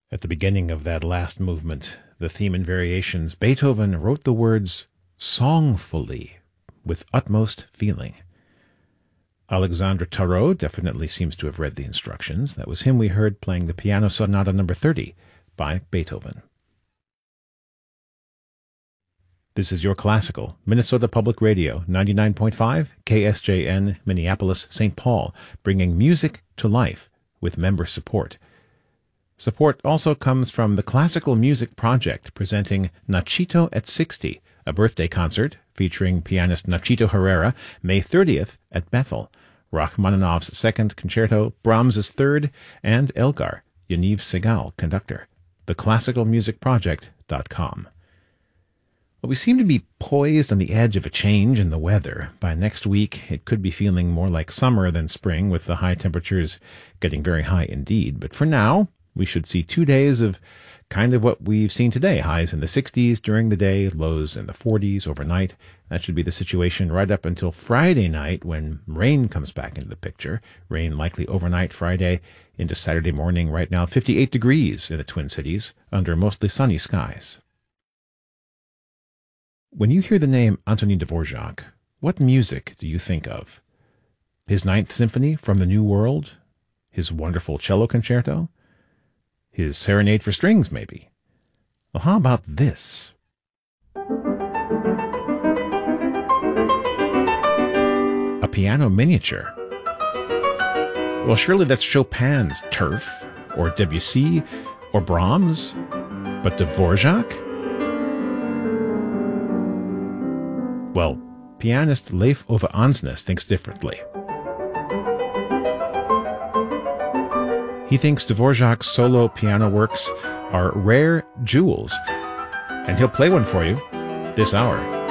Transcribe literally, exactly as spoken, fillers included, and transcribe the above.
At the beginning of that last movement, the theme and variations, Beethoven wrote the words songfully, with utmost feeling. Alexandre Tarot definitely seems to have read the instructions. That was him we heard playing the Piano Sonata number thirty by Beethoven. This is Your Classical, Minnesota Public Radio, ninety-nine point five, K S J N, Minneapolis, Saint Paul, bringing music to life with member support. Support also comes from the Classical Music Project, presenting Nachito at sixty, a birthday concert featuring pianist Nachito Herrera, May thirtieth at Bethel, Rachmaninoff's Second Concerto, Brahms's Third, and Elgar, Yaniv Segal, conductor. the classical music project dot com. Well, we seem to be poised on the edge of a change in the weather. By next week, it could be feeling more like summer than spring, with the high temperatures getting very high indeed. But for now, we should see two days of kind of what we've seen today. Highs in the sixties during the day, lows in the forties overnight. That should be the situation right up until Friday night, when rain comes back into the picture. Rain likely overnight Friday into Saturday morning. Right now, fifty-eight degrees in the Twin Cities under mostly sunny skies. When you hear the name Antonin Dvorak, what music do you think of? His Ninth Symphony from the New World? His wonderful cello concerto? His Serenade for Strings, maybe? Well, how about this? A piano miniature. Well, surely that's Chopin's Turf, or Debussy, or Brahms. But Dvorak? Well, pianist Leif Ove Ansnes thinks differently. He thinks Dvorak's solo piano works are rare jewels, and he'll play one for you this hour.